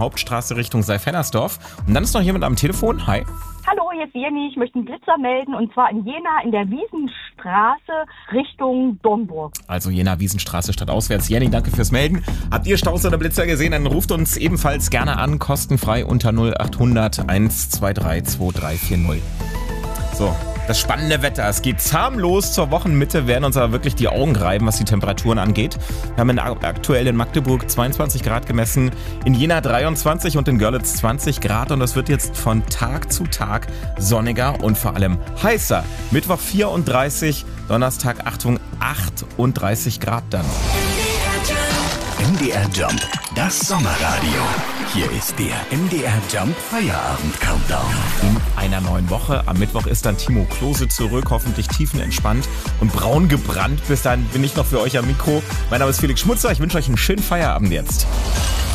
Hauptstraße Richtung Seifernersdorf. Und dann ist noch jemand am Telefon. Hi. Hallo, hier ist Jenny. Ich möchte einen Blitzer melden und zwar in Jena in der Wiesenstraße Richtung Dornburg. Also Jena Wiesenstraße stadtauswärts. Jenny, danke fürs Melden. Habt ihr Staus oder Blitzer gesehen? Dann ruft uns ebenfalls gerne an, kostenfrei unter 0800 123 2340. So, das spannende Wetter. Es geht zahm los. Zur Wochenmitte werden uns aber wirklich die Augen reiben, was die Temperaturen angeht. Wir haben aktuell in Magdeburg 22 Grad gemessen, in Jena 23 und in Görlitz 20 Grad. Und das wird jetzt von Tag zu Tag sonniger und vor allem heißer. Mittwoch 34, Donnerstag, Achtung, 38 Grad dann. MDR Jump, das Sommerradio. Hier ist der MDR Jump Feierabend Countdown. In einer neuen Woche. Am Mittwoch ist dann Timo Klose zurück, hoffentlich tiefenentspannt und braun gebrannt. Bis dahin bin ich noch für euch am Mikro. Mein Name ist Felix Schmutzer. Ich wünsche euch einen schönen Feierabend jetzt.